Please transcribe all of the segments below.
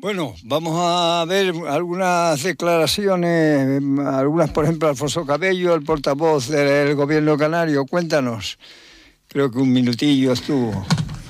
Bueno, vamos a ver algunas declaraciones, algunas, por ejemplo, Alfonso Cabello, el portavoz del gobierno canario. Cuéntanos. Creo que un minutillo estuvo.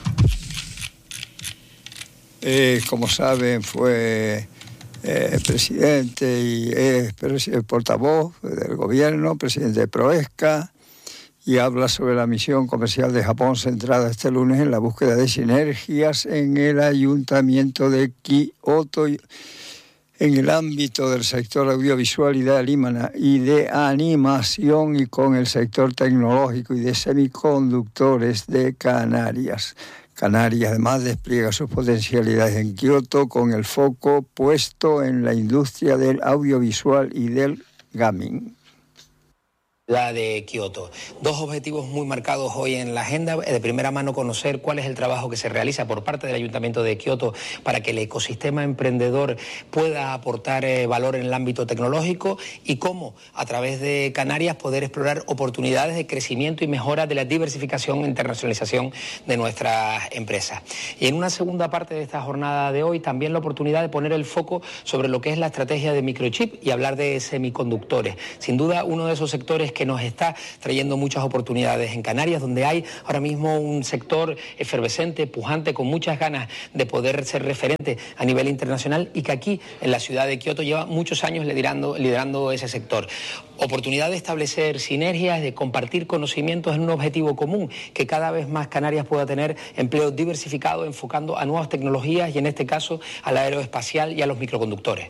Como saben, fue presidente y es portavoz del gobierno, presidente de Proesca, y habla sobre la misión comercial de Japón centrada este lunes en la búsqueda de sinergias en el Ayuntamiento de Kioto en el ámbito del sector audiovisual y de animación y con el sector tecnológico y de semiconductores de Canarias. Canarias además despliega sus potencialidades en Kioto con el foco puesto en la industria del audiovisual y del gaming. De Kioto. Dos objetivos muy marcados hoy en la agenda. De primera mano, conocer cuál es el trabajo que se realiza por parte del Ayuntamiento de Kioto para que el ecosistema emprendedor pueda aportar valor en el ámbito tecnológico y cómo, a través de Canarias, poder explorar oportunidades de crecimiento y mejora de la diversificación e internacionalización de nuestras empresas. Y en una segunda parte de esta jornada de hoy, también la oportunidad de poner el foco sobre lo que es la estrategia de microchip y hablar de semiconductores. Sin duda, uno de esos sectores que nos está trayendo muchas oportunidades en Canarias, donde hay ahora mismo un sector efervescente, pujante, con muchas ganas de poder ser referente a nivel internacional y que aquí, en la ciudad de Kioto, lleva muchos años liderando ese sector. Oportunidad de establecer sinergias, de compartir conocimientos en un objetivo común, que cada vez más Canarias pueda tener empleo diversificado, enfocando a nuevas tecnologías y, en este caso, al aeroespacial y a los microconductores.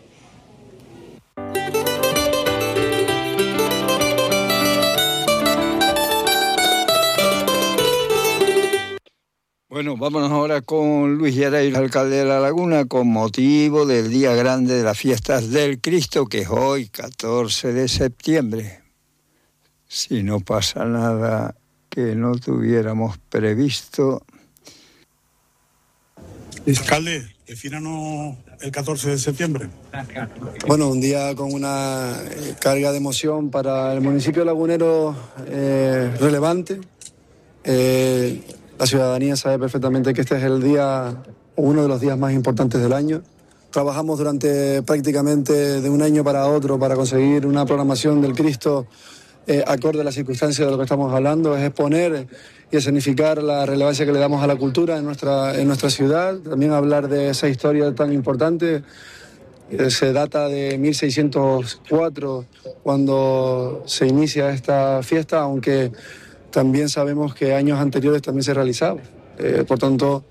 Bueno, vámonos ahora con Luis Geray, alcalde de La Laguna, con motivo del Día Grande de las Fiestas del Cristo, que es hoy, 14 de septiembre. Si no pasa nada que no tuviéramos previsto. Alcalde, defínanos el 14 de septiembre. Bueno, un día con una carga de emoción para el municipio lagunero relevante. La ciudadanía sabe perfectamente que este es el día, uno de los días más importantes del año. Trabajamos durante prácticamente de un año para otro para conseguir una programación del Cristo acorde a las circunstancias de lo que estamos hablando, es exponer y escenificar la relevancia que le damos a la cultura en nuestra ciudad, también hablar de esa historia tan importante. Se data de 1604 cuando se inicia esta fiesta, aunque también sabemos que años anteriores también se realizaba. Por tanto,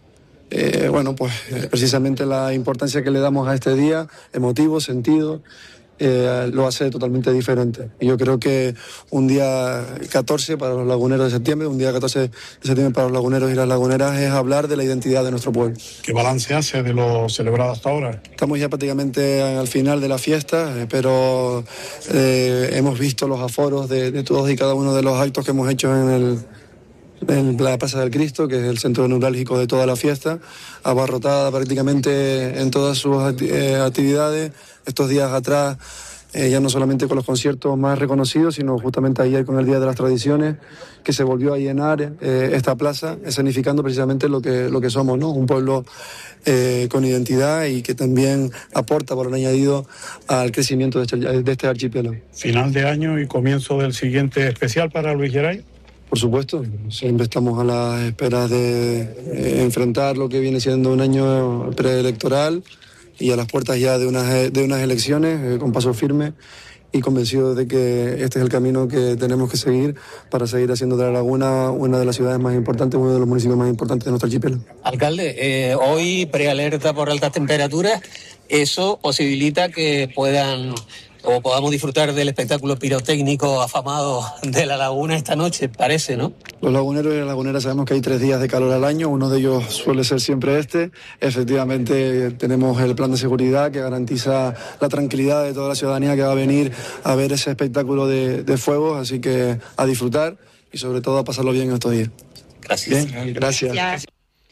precisamente la importancia que le damos a este día, emotivo, sentido, lo hace totalmente diferente. Y yo creo que un día 14 para los laguneros de septiembre, un día 14 de septiembre para los laguneros y las laguneras es hablar de la identidad de nuestro pueblo. ¿Qué balance hace de lo celebrado hasta ahora? Estamos ya prácticamente al final de la fiesta, pero hemos visto los aforos de todos y cada uno de los actos que hemos hecho en la Plaza del Cristo, que es el centro neurálgico de toda la fiesta, abarrotada prácticamente en todas sus actividades. Estos días atrás, ya no solamente con los conciertos más reconocidos, sino justamente ayer con el Día de las Tradiciones, que se volvió a llenar esta plaza, escenificando precisamente lo que somos, ¿no? Un pueblo con identidad y que también aporta por el añadido al crecimiento de este archipiélago. Final de año y comienzo del siguiente especial para Luis Geray. Por supuesto, siempre estamos a la espera de enfrentar lo que viene siendo un año preelectoral y a las puertas ya de unas elecciones con paso firme y convencido de que este es el camino que tenemos que seguir para seguir haciendo de La Laguna una de las ciudades más importantes, uno de los municipios más importantes de nuestro archipiélago. Alcalde, hoy prealerta por altas temperaturas, eso posibilita que podamos disfrutar del espectáculo pirotécnico afamado de La Laguna esta noche, parece, ¿no? Los laguneros y las laguneras sabemos que hay 3 días de calor al año, uno de ellos suele ser siempre este. Efectivamente tenemos el plan de seguridad que garantiza la tranquilidad de toda la ciudadanía que va a venir a ver ese espectáculo de fuegos, así que a disfrutar y sobre todo a pasarlo bien estos días. Gracias. Bien, gracias.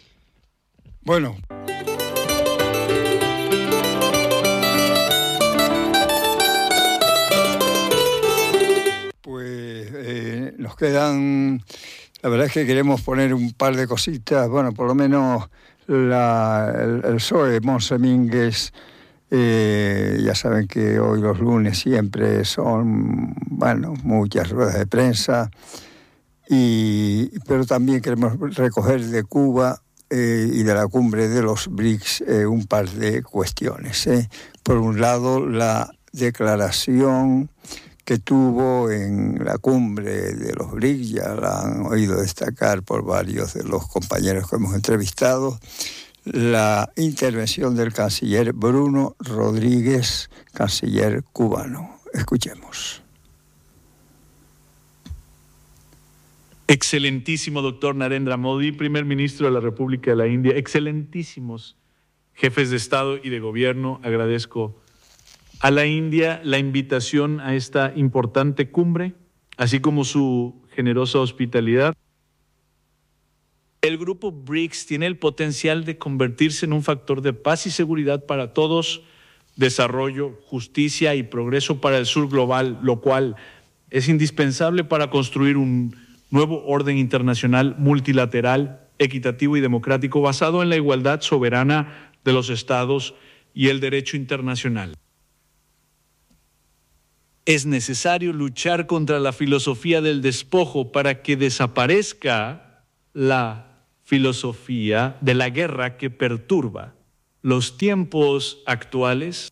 Bueno. Nos quedan, la verdad es que queremos poner un par de cositas, bueno, por lo menos el PSOE, Mons Domínguez, ya saben que hoy los lunes siempre son, muchas ruedas de prensa, pero también queremos recoger de Cuba y de la cumbre de los BRICS un par de cuestiones. Por un lado, la declaración que tuvo en la cumbre de los BRICS, ya la han oído destacar por varios de los compañeros que hemos entrevistado, la intervención del canciller Bruno Rodríguez, canciller cubano. Escuchemos. Excelentísimo doctor Narendra Modi, primer ministro de la República de la India, excelentísimos jefes de Estado y de Gobierno, agradezco a la India la invitación a esta importante cumbre, así como su generosa hospitalidad. El grupo BRICS tiene el potencial de convertirse en un factor de paz y seguridad para todos, desarrollo, justicia y progreso para el sur global, lo cual es indispensable para construir un nuevo orden internacional multilateral, equitativo y democrático basado en la igualdad soberana de los estados y el derecho internacional. Es necesario luchar contra la filosofía del despojo para que desaparezca la filosofía de la guerra que perturba los tiempos actuales.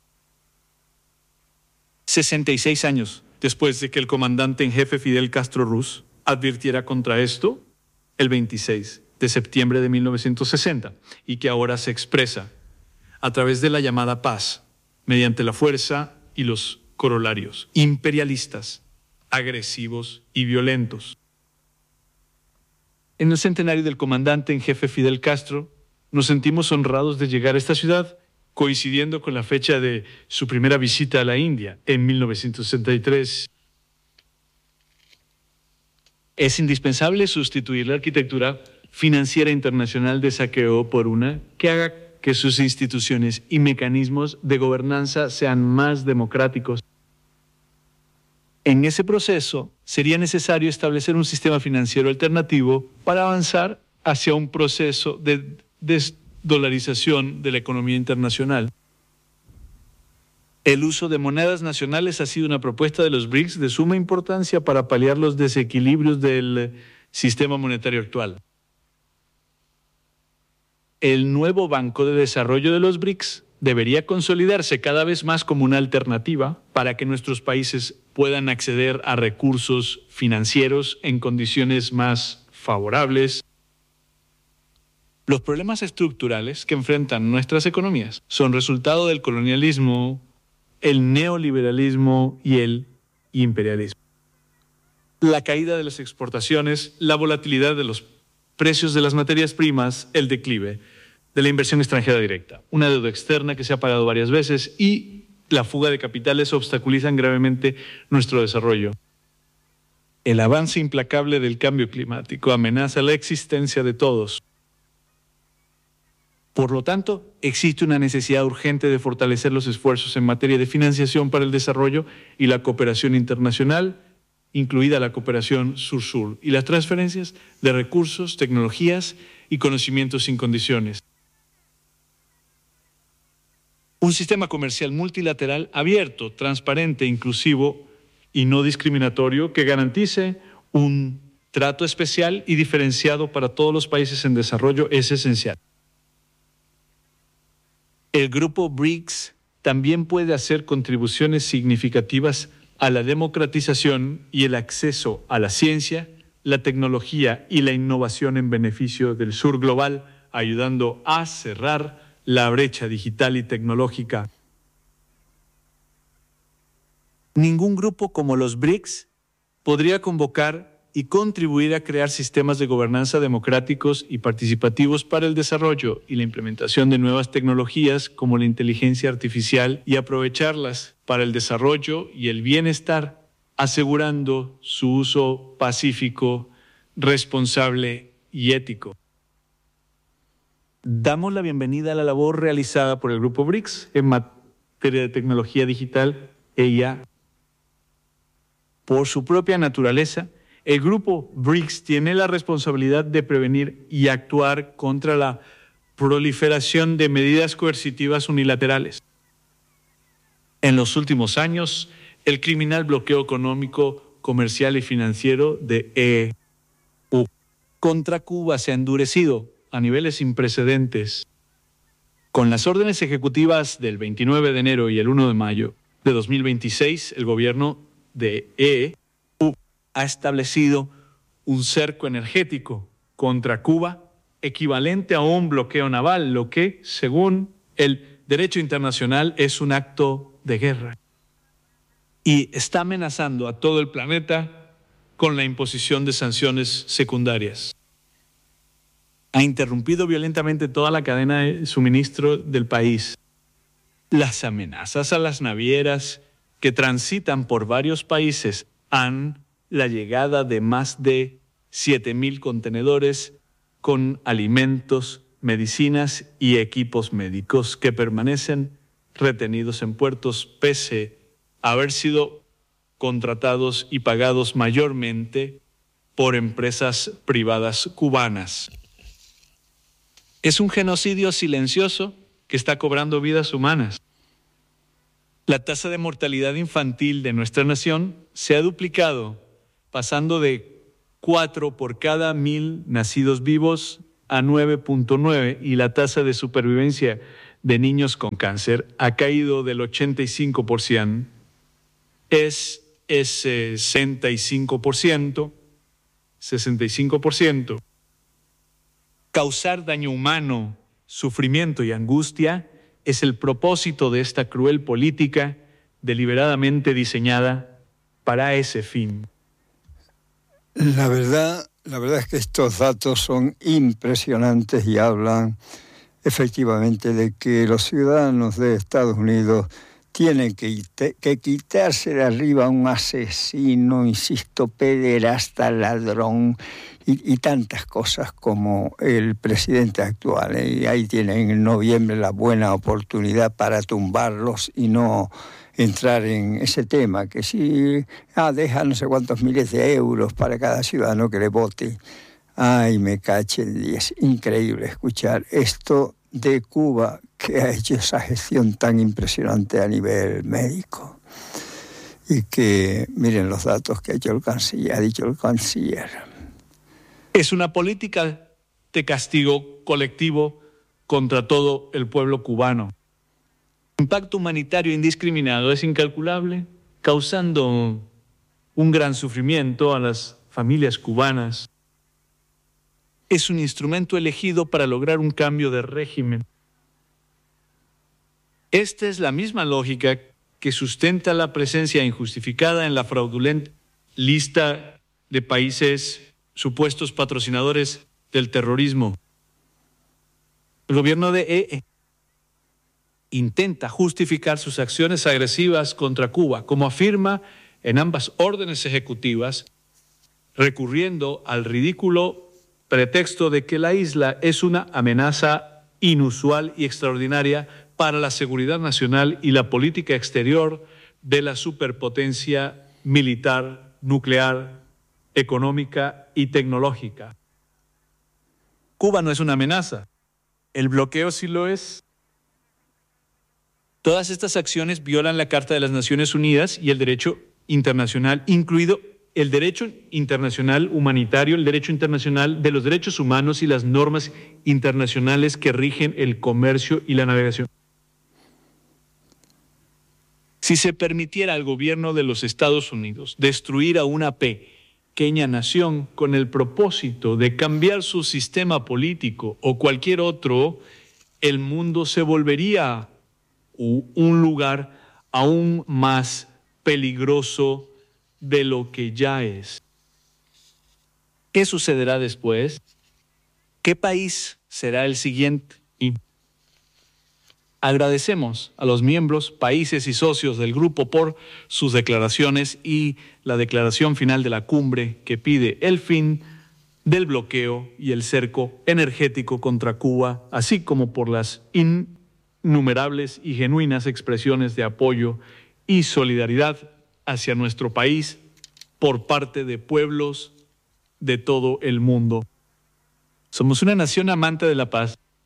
66 años después de que el comandante en jefe Fidel Castro Ruz advirtiera contra esto, el 26 de septiembre de 1960, y que ahora se expresa a través de la llamada paz, mediante la fuerza y los corolarios imperialistas, agresivos y violentos. En el centenario del comandante en jefe Fidel Castro, nos sentimos honrados de llegar a esta ciudad, coincidiendo con la fecha de su primera visita a la India en 1963. Es indispensable sustituir la arquitectura financiera internacional de saqueo por una que haga que sus instituciones y mecanismos de gobernanza sean más democráticos. En ese proceso, sería necesario establecer un sistema financiero alternativo para avanzar hacia un proceso de desdolarización de la economía internacional. El uso de monedas nacionales ha sido una propuesta de los BRICS de suma importancia para paliar los desequilibrios del sistema monetario actual. El nuevo Banco de Desarrollo de los BRICS debería consolidarse cada vez más como una alternativa para que nuestros países puedan acceder a recursos financieros en condiciones más favorables. Los problemas estructurales que enfrentan nuestras economías son resultado del colonialismo, el neoliberalismo y el imperialismo. La caída de las exportaciones, la volatilidad de los precios de las materias primas, el declive de la inversión extranjera directa, una deuda externa que se ha pagado varias veces y la fuga de capitales obstaculizan gravemente nuestro desarrollo. El avance implacable del cambio climático amenaza la existencia de todos. Por lo tanto, existe una necesidad urgente de fortalecer los esfuerzos en materia de financiación para el desarrollo y la cooperación internacional, incluida la cooperación sur-sur, y las transferencias de recursos, tecnologías y conocimientos sin condiciones. Un sistema comercial multilateral abierto, transparente, inclusivo y no discriminatorio que garantice un trato especial y diferenciado para todos los países en desarrollo es esencial. El grupo BRICS también puede hacer contribuciones significativas a la democratización y el acceso a la ciencia, la tecnología y la innovación en beneficio del sur global, ayudando a cerrar la brecha digital y tecnológica. Ningún grupo como los BRICS podría convocar y contribuir a crear sistemas de gobernanza democráticos y participativos para el desarrollo y la implementación de nuevas tecnologías como la inteligencia artificial y aprovecharlas para el desarrollo y el bienestar, asegurando su uso pacífico, responsable y ético. Damos la bienvenida a la labor realizada por el Grupo BRICS en materia de tecnología digital e IA. Por su propia naturaleza, el Grupo BRICS tiene la responsabilidad de prevenir y actuar contra la proliferación de medidas coercitivas unilaterales. En los últimos años, el criminal bloqueo económico, comercial y financiero de EU contra Cuba se ha endurecido a niveles sin precedentes. Con las órdenes ejecutivas del 29 de enero y el 1 de mayo de 2026, el gobierno de EU ha establecido un cerco energético contra Cuba equivalente a un bloqueo naval, lo que, según el derecho internacional, es un acto de guerra. Y está amenazando a todo el planeta con la imposición de sanciones secundarias. Ha interrumpido violentamente toda la cadena de suministro del país. Las amenazas a las navieras que transitan por varios países han la llegada de más de 7,000 contenedores con alimentos, medicinas y equipos médicos que permanecen retenidos en puertos pese a haber sido contratados y pagados mayormente por empresas privadas cubanas. Es un genocidio silencioso que está cobrando vidas humanas. La tasa de mortalidad infantil de nuestra nación se ha duplicado, pasando de 4 por cada 1,000 nacidos vivos a 9.9, y la tasa de supervivencia de niños con cáncer ha caído del 85%, es 65%. Causar daño humano, sufrimiento y angustia es el propósito de esta cruel política deliberadamente diseñada para ese fin. La verdad es que estos datos son impresionantes y hablan efectivamente de que los ciudadanos de Estados Unidos tienen que quitarse de arriba a un asesino, insisto, pederasta, ladrón y tantas cosas como el presidente actual. Y ahí tienen en noviembre la buena oportunidad para tumbarlos y no entrar en ese tema, que si deja no sé cuántos miles de euros para cada ciudadano que le vote. Ay, me cache, es increíble escuchar esto de Cuba, que ha hecho esa gestión tan impresionante a nivel médico. Y que miren los datos que ha dicho el canciller. Es una política de castigo colectivo contra todo el pueblo cubano. El impacto humanitario indiscriminado es incalculable, causando un gran sufrimiento a las familias cubanas. Es un instrumento elegido para lograr un cambio de régimen. Esta es la misma lógica que sustenta la presencia injustificada en la fraudulenta lista de países supuestos patrocinadores del terrorismo. El gobierno de EU intenta justificar sus acciones agresivas contra Cuba, como afirma en ambas órdenes ejecutivas, recurriendo al ridículo pretexto de que la isla es una amenaza inusual y extraordinaria para la seguridad nacional y la política exterior de la superpotencia militar, nuclear, económica y tecnológica. Cuba no es una amenaza, el bloqueo sí lo es. Todas estas acciones violan la Carta de las Naciones Unidas y el derecho internacional, incluido el derecho internacional humanitario, el derecho internacional de los derechos humanos y las normas internacionales que rigen el comercio y la navegación. Si se permitiera al gobierno de los Estados Unidos destruir a una pequeña nación con el propósito de cambiar su sistema político o cualquier otro, el mundo se volvería un lugar aún más peligroso de lo que ya es. ¿Qué sucederá después? ¿Qué país será el siguiente? Y agradecemos a los miembros, países y socios del grupo por sus declaraciones y la declaración final de la cumbre que pide el fin del bloqueo y el cerco energético contra Cuba, así como por las innumerables y genuinas expresiones de apoyo y solidaridad hacia nuestro país por parte de pueblos de todo el mundo. Somos una nación amante de la paz,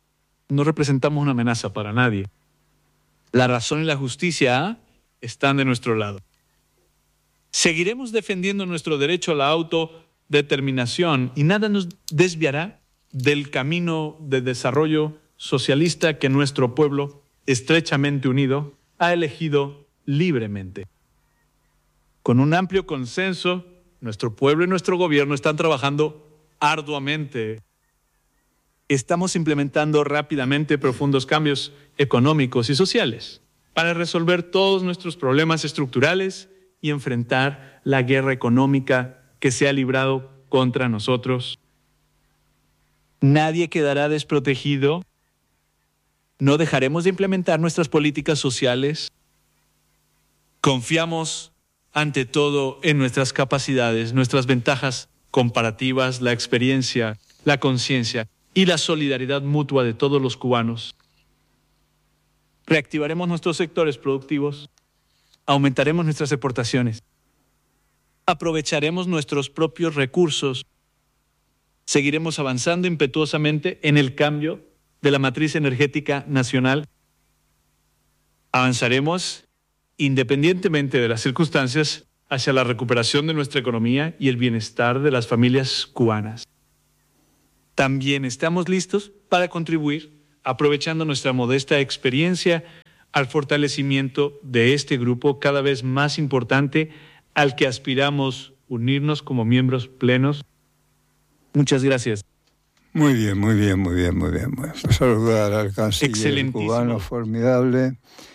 no representamos una amenaza para nadie. La razón y la justicia están de nuestro lado. Seguiremos defendiendo nuestro derecho a la autodeterminación y nada nos desviará del camino de desarrollo socialista que nuestro pueblo, estrechamente unido, ha elegido libremente. Con un amplio consenso, nuestro pueblo y nuestro gobierno están trabajando arduamente. Estamos implementando rápidamente profundos cambios económicos y sociales para resolver todos nuestros problemas estructurales y enfrentar la guerra económica que se ha librado contra nosotros. Nadie quedará desprotegido. No dejaremos de implementar nuestras políticas sociales. Confiamos ante todo en nuestras capacidades, nuestras ventajas comparativas, la experiencia, la conciencia y la solidaridad mutua de todos los cubanos. Reactivaremos nuestros sectores productivos, aumentaremos nuestras exportaciones, aprovecharemos nuestros propios recursos, seguiremos avanzando impetuosamente en el cambio de la matriz energética nacional, avanzaremos independientemente de las circunstancias hacia la recuperación de nuestra economía y el bienestar de las familias cubanas. También estamos listos para contribuir, aprovechando nuestra modesta experiencia, al fortalecimiento de este grupo cada vez más importante al que aspiramos unirnos como miembros plenos. Muchas gracias. Muy bien, muy bien, muy bien, muy bien. Bueno, saludar al canciller cubano formidable.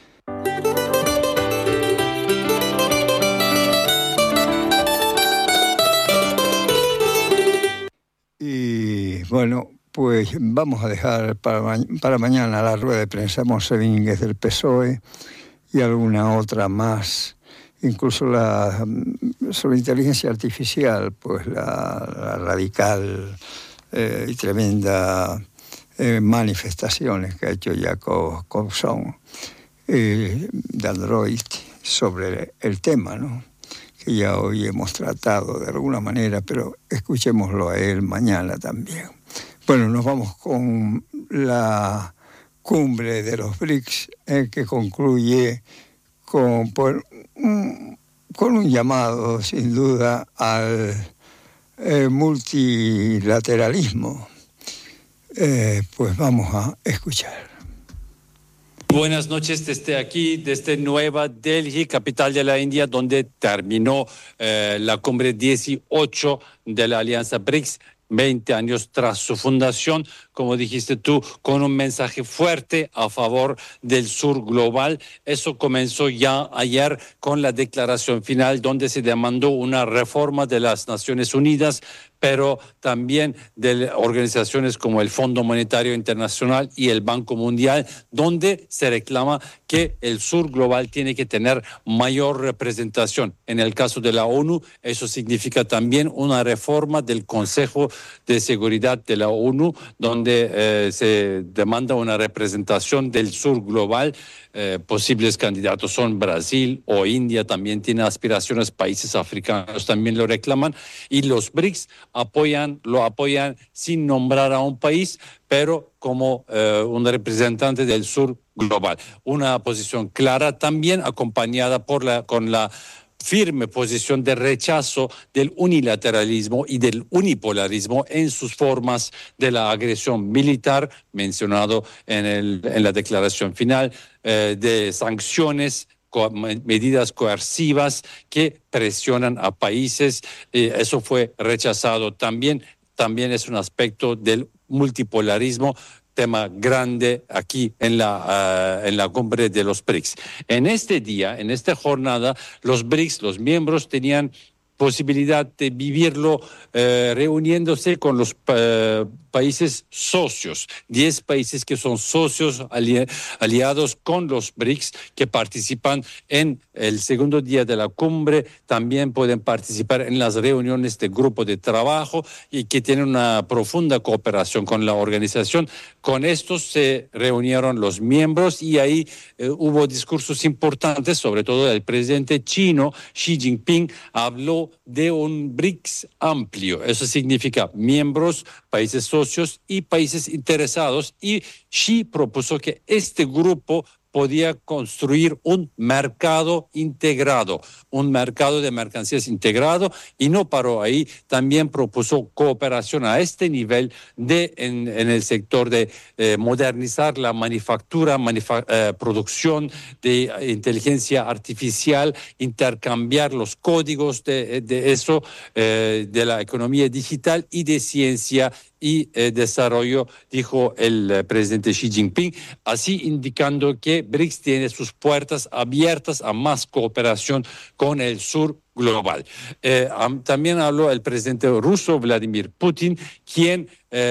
Y bueno, pues vamos a dejar para mañana la rueda de prensa de Montse Domínguez del PSOE y alguna otra más, incluso sobre inteligencia artificial, pues la radical y tremenda manifestaciones que ha hecho Jacob Coulson de Android sobre el tema, ¿no? Que ya hoy hemos tratado de alguna manera, pero escuchémoslo a él mañana también. Bueno, nos vamos con la cumbre de los BRICS, que concluye con un llamado, sin duda, al multilateralismo. Pues vamos a escuchar. Buenas noches desde aquí, desde Nueva Delhi, capital de la India, donde terminó la cumbre 18 de la Alianza BRICS, 20 años tras su fundación, como dijiste tú, con un mensaje fuerte a favor del sur global. Eso comenzó ya ayer con la declaración final, donde se demandó una reforma de las Naciones Unidas, pero también de organizaciones como el Fondo Monetario Internacional y el Banco Mundial, donde se reclama que el sur global tiene que tener mayor representación. En el caso de la ONU, eso significa también una reforma del Consejo de Seguridad de la ONU, donde se demanda una representación del sur global. Posibles candidatos son Brasil o India, también tiene aspiraciones, países africanos también lo reclaman, y los BRICS lo apoyan sin nombrar a un país, pero como un representante del sur global. Una posición clara también acompañada con la firme posición de rechazo del unilateralismo y del unipolarismo en sus formas de la agresión militar, mencionado en la declaración final, de sanciones, medidas coercivas que presionan a países. Eso fue rechazado también. También es un aspecto del multipolarismo, tema grande aquí en la cumbre de los BRICS. En este día, en esta jornada, los BRICS, los miembros, tenían posibilidad de vivirlo reuniéndose con los países socios, 10 países que son socios aliados con los BRICS, que participan en el segundo día de la cumbre, también pueden participar en las reuniones de grupo de trabajo y que tienen una profunda cooperación con la organización. Con estos se reunieron los miembros y ahí hubo discursos importantes, sobre todo el presidente chino Xi Jinping habló habló de un BRICS amplio. Eso significa miembros, países socios y países interesados. Y Xi propuso que este grupo podía construir un mercado integrado, un mercado de mercancías integrado, y no paró ahí. También propuso cooperación a este nivel en el sector de modernizar la manufactura, producción de inteligencia artificial, intercambiar los códigos de eso, de la economía digital y de ciencia y desarrollo, dijo el presidente Xi Jinping, así indicando que BRICS tiene sus puertas abiertas a más cooperación con el sur global. También habló el presidente ruso Vladimir Putin, quien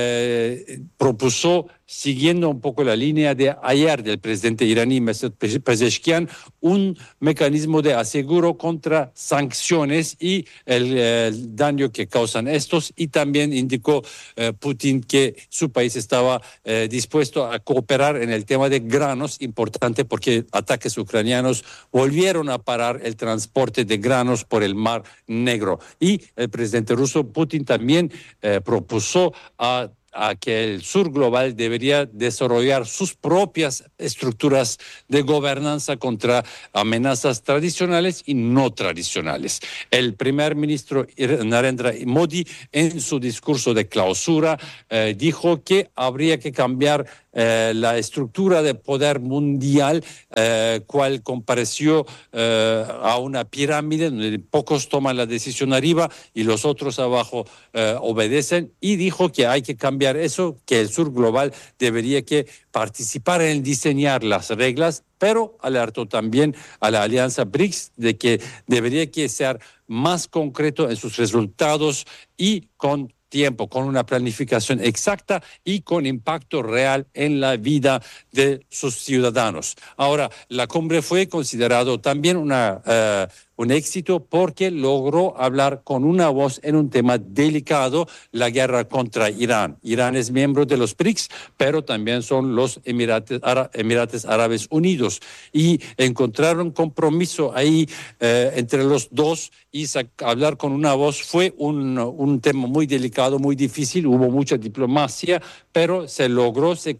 propuso, siguiendo un poco la línea de ayer del presidente iraní Mesut Pezeshkian, un mecanismo de aseguro contra sanciones y el daño que causan estos, y también indicó Putin que su país estaba dispuesto a cooperar en el tema de granos, importante porque ataques ucranianos volvieron a parar el transporte de granos por el Mar Negro. Y el presidente ruso Putin también propuso a que el sur global debería desarrollar sus propias estructuras de gobernanza contra amenazas tradicionales y no tradicionales. El primer ministro Narendra Modi, en su discurso de clausura, dijo que habría que cambiar la estructura de poder mundial, cual compareció a una pirámide donde pocos toman la decisión arriba y los otros abajo obedecen, y dijo que hay que cambiar eso, que el sur global debería que participar en diseñar las reglas, pero alertó también a la alianza BRICS de que debería que ser más concreto en sus resultados y con tiempo, con una planificación exacta y con impacto real en la vida de sus ciudadanos. Ahora, la cumbre fue considerado también un éxito porque logró hablar con una voz en un tema delicado, la guerra contra Irán. Irán es miembro de los BRICS, pero también son los Emiratos Árabes Unidos, y encontrar un compromiso ahí entre los dos y hablar con una voz fue un tema muy delicado, muy difícil. Hubo mucha diplomacia, pero se logró, se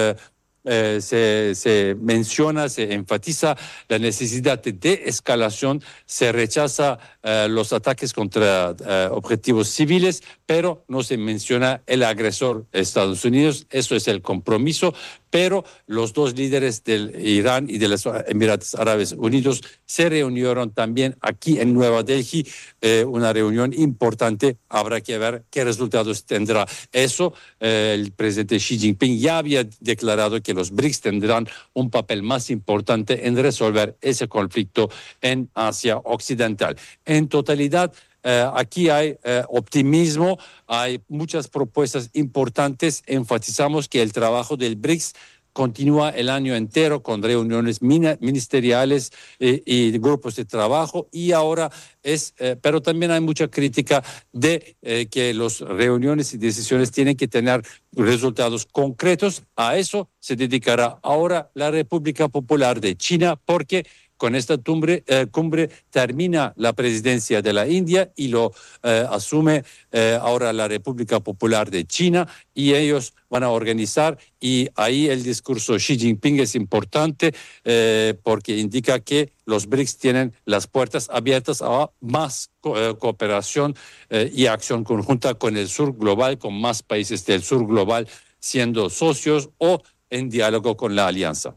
menciona, se enfatiza la necesidad de escalación, se rechaza los ataques contra objetivos civiles, pero no se menciona el agresor Estados Unidos. Eso es el compromiso, pero los dos líderes del Irán y de los Emiratos Árabes Unidos se reunieron también aquí en Nueva Delhi, una reunión importante. Habrá que ver qué resultados tendrá eso. El presidente Xi Jinping ya había declarado que los BRICS tendrán un papel más importante en resolver ese conflicto en Asia Occidental. En totalidad, aquí hay optimismo, hay muchas propuestas importantes. Enfatizamos que el trabajo del BRICS continúa el año entero con reuniones ministeriales y grupos de trabajo, y ahora pero también hay mucha crítica de que las reuniones y decisiones tienen que tener resultados concretos. A eso se dedicará ahora la República Popular de China, porque con esta cumbre termina la presidencia de la India y lo asume ahora la República Popular de China, y ellos van a organizar, y ahí el discurso Xi Jinping es importante porque indica que los BRICS tienen las puertas abiertas a más cooperación y acción conjunta con el sur global, con más países del sur global siendo socios o en diálogo con la alianza.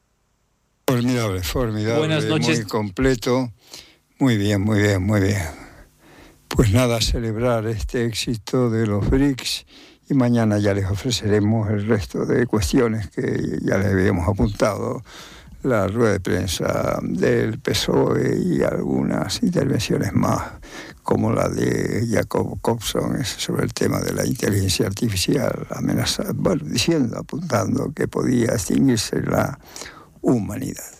Formidable, formidable. Buenas noches. Muy completo. Muy bien, muy bien, muy bien. Pues nada, celebrar este éxito de los BRICS, y mañana ya les ofreceremos el resto de cuestiones que ya les habíamos apuntado, la rueda de prensa del PSOE y algunas intervenciones más, como la de Jacob Copson sobre el tema de la inteligencia artificial, apuntando que podía extinguirse la humanidad.